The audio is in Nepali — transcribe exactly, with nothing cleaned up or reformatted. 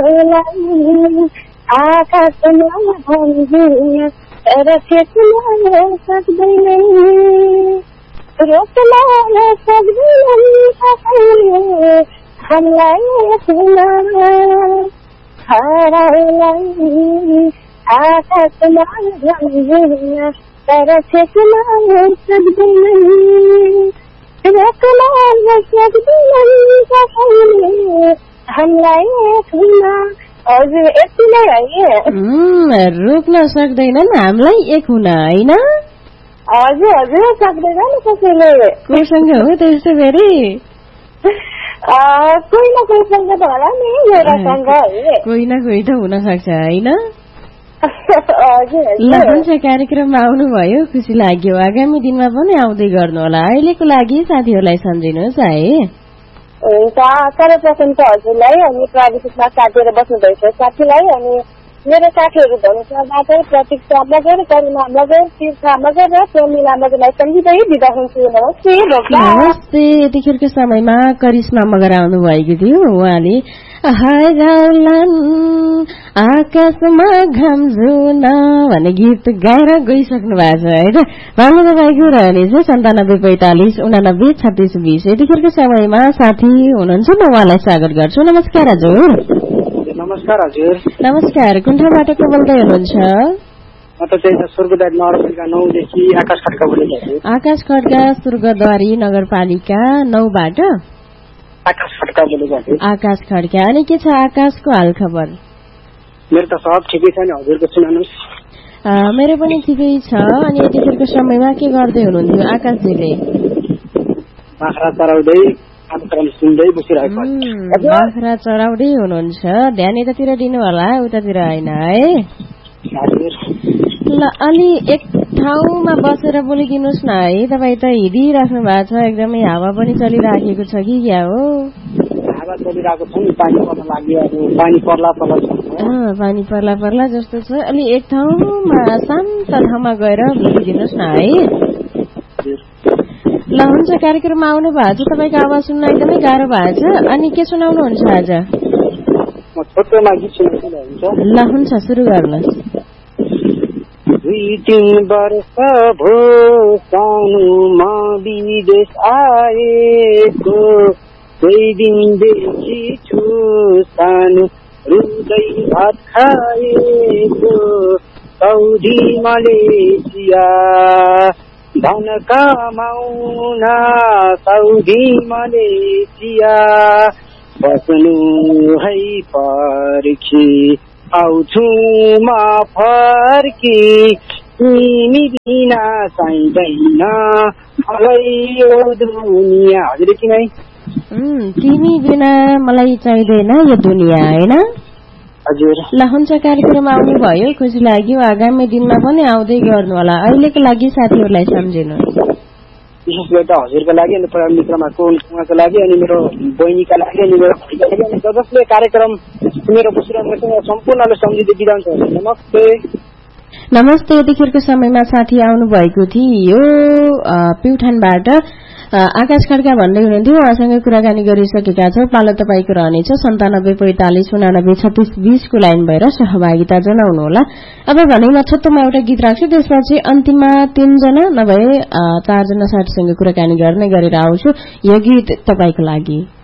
हराउलाई आकाशमा भन्दिन तर फेक्न सक्दैनन् रोक्न सक्दैनन् कसैले हामीलाई सुन हराउलाई आकाशमा भन्दिन तर फेक्न सक्दैनन् रोक्न सक्दैनन् कसैले हामीलाई सुन। हजुर यति नै है। रोक्न सक्दैनन् हामीलाई एक हुन होइन। हजुर हजुर सक्दैन कसैले। कोसँग हो त्यस्तो फेरि? कोही न कोहीसँग त होला नि एउटासँग है। कोही न कोही त हुन सक्छ होइन। हजुर ल हुन्छ कार्यक्रममा आउनुभयो खुसी लाग्यो। आगामी दिनमा पनि आउँदै गर्नु होला। अहिलेको लागि साथीहरूलाई सम्झिनुहोस् है। हुन्छ सर्वप्रथम त हजुरलाई अनि प्राविधिकमा साथीहरू बस्नुभएको साथीलाई अनि मेरो साथीहरू धनुषबाट प्रतीक्षा मगर करुणा मगर तीर्था मगर र प्रमिला मगरलाई सम्झिँदै बिदा हुन्छु। नमस्ते। नमस्ते। यतिखेरको समयमा करिश्मा मगर आउनु भएको थियो। उहाँले हराउलान् आकाशमा घाम जुन भन्ने गीत गाएर गइसक्नु भएको छ है त। राम्रो तपाईँको रहनेछ सन्तानब्बे पैंतालिस उनानब्बे छत्तिस बीस। यतिखेरको समयमा साथी हुनुहुन्छ म उहाँलाई स्वागत गर्छु। नमस्कार हजुर। नमस्कार हजुर। नमस्कार। कुन ठाउँबाट को बोल्दै हुनुहुन्छ? म त चाहिँ स्वर्गद्वारी नगरपालिका नौदेखि आकाश खड्का बोलेको छु। आकाश खड्का स्वर्गद्वारी नगरपालिका नौबाट आकाश खड्का बोलेको छु। आकाश खड्का। अनि के छ आकाशको हाल खबर? मेरो त सब ठिकै छ नि, हजुरको सुनाउनुहोस्। मेरो पनि ठिकै छ। अनि यतिखेरको समयमा के गर्दै हुनुहुन्थ्यो आकाशजीले? बाख्रा चराउँदै कार्यक्रम सुन्दै बसिरहेको छु। बाख्रा चराउँदै हुनुहुन्छ। ध्यान यतातिर दिनु होला उतातिर होइन है। ल अलि एक ठाउँमा बसेर बोलिदिनुहोस् न है। तपाईँ त हिँडिराख्नु भएको छ एकदमै हावा पनि चलिराखेको छ कि क्या हो? हावा चलिरहेको छ नि, पानी पर्न लाग्यो। अब पानी पर्ला पर्ला छ। पानी पर्ला पर्ला जस्तो छ। अलि एक ठाउँमा शान्त ठाउँमा गएर बोलिदिनुहोस् न है। ल हुन्छ कार्यक्रममा आउनु भएको छ। तपाईँको आवाज सुन्न एकदमै गाह्रो भएको छ। अनि के सुनाउनुहुन्छ आज? ल हुन्छ सुरु गर्नुहोस्। दुई तीन वर्ष भयो सानोमा विदेश आएको, दुई दिनदेखि छु सानो रुँदै भात खाएको, साउदी मलेसिया धन कमाउन साउदी मलेसिया बस्नु है पर्खी आउँछु म फर्की, तिमी बिना चाहिँदैन मलाई यो दुनिया। हजुर किन है? तिमी बिना मलाई चाहिँदैन यो दुनिया होइन? हजुर। ल हुन्छ कार्यक्रममा आउनुभयो खुसी लाग्यो। आगामी दिनमा पनि आउँदै गर्नु होला। अहिलेको लागि साथीहरूलाई सम्झिनु। विशेष गरी त हजुरको लागि अनि प्रधान मित्रमा उहाँको लागि अनि मेरो बहिनीका लागि अनि मेरो भाइका लागि अनि जसले कार्यक्रम मेरो बसिरहनु सम्पूर्णले सम्झिँदै बिदा हुन्छ। नमस्ते। नमस्ते। यतिखेरको समयमा साथी आउनु भएको थियो प्युठानबाट आकाश खड्का भन्दै हुनुहुन्थ्यो। उहाँसँग कुराकानी गरिसकेका छौँ। पालो तपाईँको रहनेछ सन्तानब्बे पैंतालिस उनानब्बे छत्तिस बीसको लाइन भएर सहभागिता जनाउनु होला। अब भने म छोटोमा एउटा गीत राख्छु, त्यसपछि अन्तिममा तीनजना नभए चारजना साथीसँग कुराकानी गर्ने गरेर आउँछु। यो गीत तपाईँको लागि।